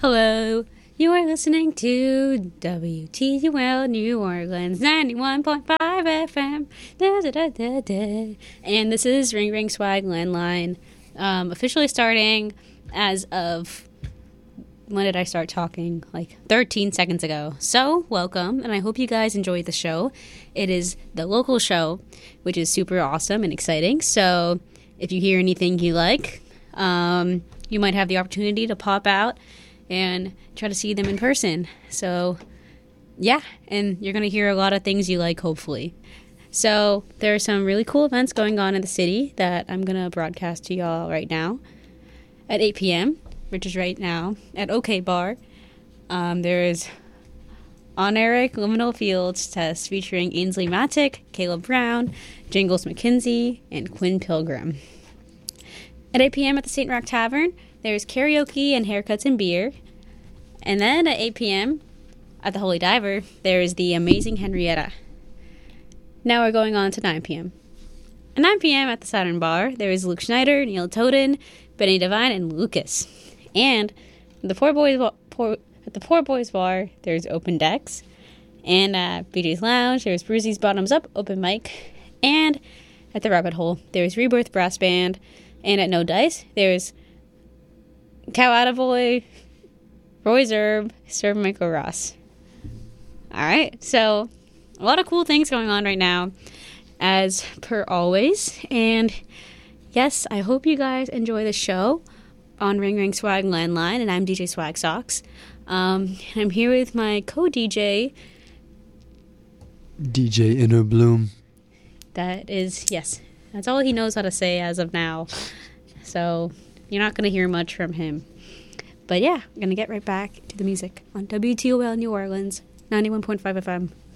Hello, you are listening to WTUL New Orleans 91.5 FM. Da, da, da, da, da. And this is Ring Ring Swag Landline, officially starting as of, when did I start talking? Like 13 seconds ago. So, welcome, and I hope you guys enjoyed the show. It is the local show, which is super awesome and exciting. So, if you hear anything you like, you might have the opportunity to pop out and try to see them in person. So, yeah, and you're going to hear a lot of things you like, hopefully. So, there are some really cool events going on in the city that I'm going to broadcast to y'all right now at 8 p.m., which is right now, at OK Bar. There is On Eric Liminal Fields test featuring Ainsley Matic, Caleb Brown, Jingles McKenzie, and Quinn Pilgrim. At 8 p.m. at the St. Rock Tavern, there's karaoke and haircuts and beer. And then at 8 p.m. at the Holy Diver, there's the amazing Henrietta. Now we're going on to 9 p.m. At 9 p.m. at the Saturn Bar, there is Luke Schneider, Neil Toden, Benny Devine, and Lucas. And at the Poor Boys Bar, there's Open Decks. And at BJ's Lounge, there's Brucey's Bottoms Up Open Mic. And at the Rabbit Hole, there's Rebirth Brass Band. And at No Dice, there's Cow Attaboy, Roy Zerb, Sir Michael Ross. Alright, so a lot of cool things going on right now, as per always. And yes, I hope you guys enjoy the show on Ring Ring Swag Landline, and I'm DJ Swag Socks. I'm here with my co-DJ, DJ Inner Bloom. That is, yes, that's all he knows how to say as of now. So you're not going to hear much from him. But yeah, I'm going to get right back to the music on WTOL New Orleans, 91.5 FM.